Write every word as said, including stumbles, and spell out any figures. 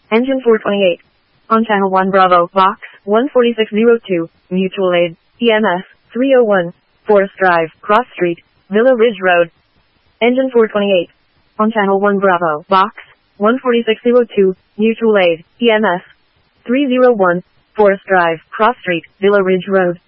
Engine four twenty-eight. On channel one Bravo, box one forty-six oh two, mutual aid, E M S three oh one, Forest Drive, Cross Street, Villa Ridge Road. Engine four twenty-eight. On channel one Bravo, box one forty-six oh two, mutual aid, E M S three oh one, Forest Drive, Cross Street, Villa Ridge Road.